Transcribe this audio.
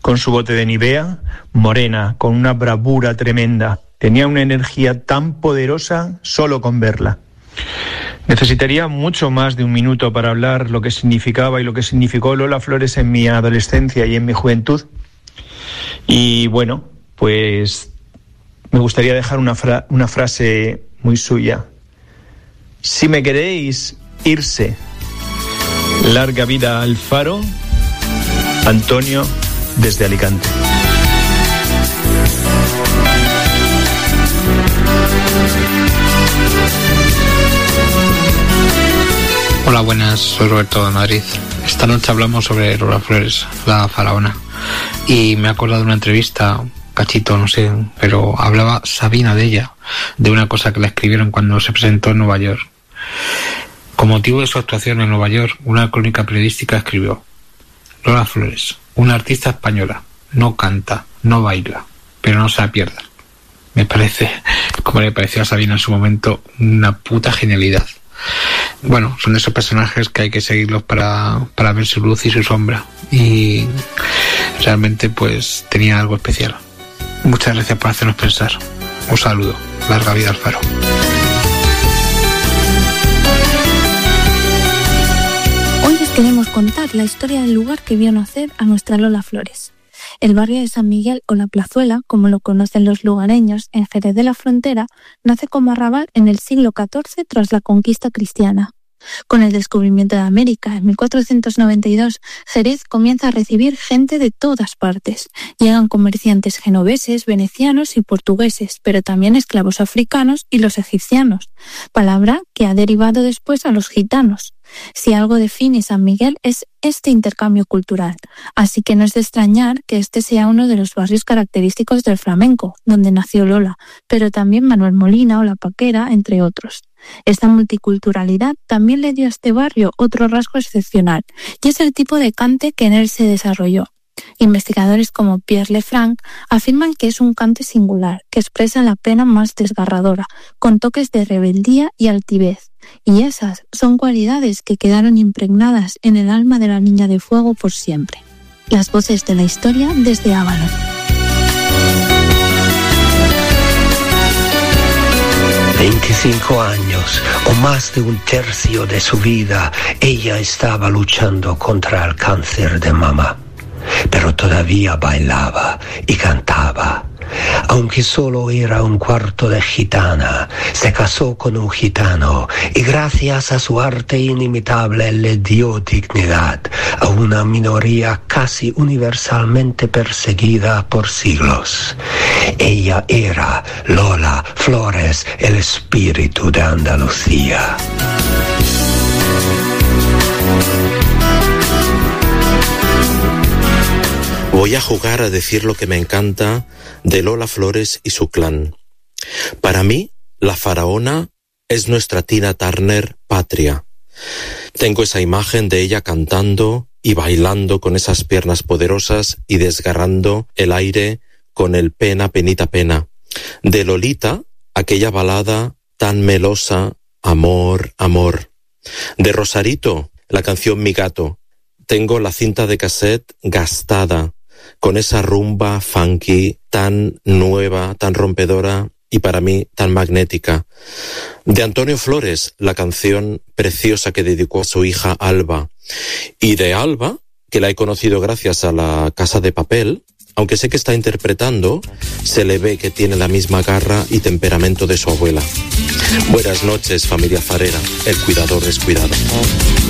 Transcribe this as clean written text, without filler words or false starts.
con su bote de Nivea, morena, con una bravura tremenda. Tenía una energía tan poderosa solo con verla. Necesitaría mucho más de un minuto para hablar lo que significaba y lo que significó Lola Flores en mi adolescencia y en mi juventud. Y bueno, pues me gustaría dejar una frase muy suya. Si me queréis, irse. Larga vida al Faro. Antonio, desde Alicante. Hola, buenas, soy Roberto de Madrid. Esta noche hablamos sobre Lola Flores, la faraona. Y me he acordado de una entrevista, cachito, no sé, pero hablaba Sabina de ella, de una cosa que la escribieron cuando se presentó en Nueva York. Con motivo de su actuación en Nueva York, una crónica periodística escribió: Lola Flores, una artista española, no canta, no baila, pero no se la pierda. Me parece, como le pareció a Sabina en su momento, una puta genialidad. Bueno, son esos personajes que hay que seguirlos para ver su luz y su sombra, y realmente pues tenía algo especial. Muchas gracias por hacernos pensar. Un saludo. Larga vida al Faro. Hoy les queremos contar la historia del lugar que vio nacer a nuestra Lola Flores. El barrio de San Miguel, o La Plazuela, como lo conocen los lugareños, en Jerez de la Frontera, nace como arrabal en el siglo XIV tras la conquista cristiana. Con el descubrimiento de América en 1492, Jerez comienza a recibir gente de todas partes. Llegan comerciantes genoveses, venecianos y portugueses, pero también esclavos africanos y los egipcianos, palabra que ha derivado después a los gitanos. Si algo define San Miguel es este intercambio cultural, así que no es de extrañar que este sea uno de los barrios característicos del flamenco, donde nació Lola, pero también Manuel Molina o La Paquera, entre otros. Esta multiculturalidad también le dio a este barrio otro rasgo excepcional, y es el tipo de cante que en él se desarrolló. Investigadores como Pierre Lefranc afirman que es un cante singular, que expresa la pena más desgarradora, con toques de rebeldía y altivez. Y esas son cualidades que quedaron impregnadas en el alma de la Niña de Fuego por siempre. Las voces de la historia desde Avalon. «25 años, o más de un tercio de su vida, ella estaba luchando contra el cáncer de mama. Pero todavía bailaba y cantaba. Aunque solo era un cuarto de gitana, se casó con un gitano y gracias a su arte inimitable le dio dignidad a una minoría casi universalmente perseguida por siglos. Ella era Lola Flores, el espíritu de Andalucía». Voy a jugar a decir lo que me encanta de Lola Flores y su clan. Para mí, la faraona es nuestra Tina Turner patria. Tengo esa imagen de ella cantando y bailando con esas piernas poderosas y desgarrando el aire con el pena, penita, pena. De Lolita, aquella balada tan melosa, amor, amor. De Rosarito, la canción Mi Gato. Tengo la cinta de cassette gastada, con esa rumba funky tan nueva, tan rompedora y para mí tan magnética. De Antonio Flores, la canción preciosa que dedicó a su hija Alba. Y de Alba, que la he conocido gracias a La Casa de Papel, aunque sé que está interpretando, se le ve que tiene la misma garra y temperamento de su abuela. Buenas noches, familia farera. El cuidador es cuidado.